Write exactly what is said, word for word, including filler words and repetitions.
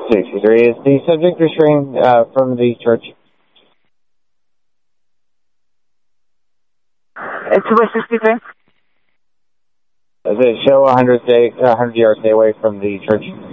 sixty-three. Is the subject restrained uh, from the church? It's West sixty-three. Does it show one hundred, stay, one hundred yards stay away from the church?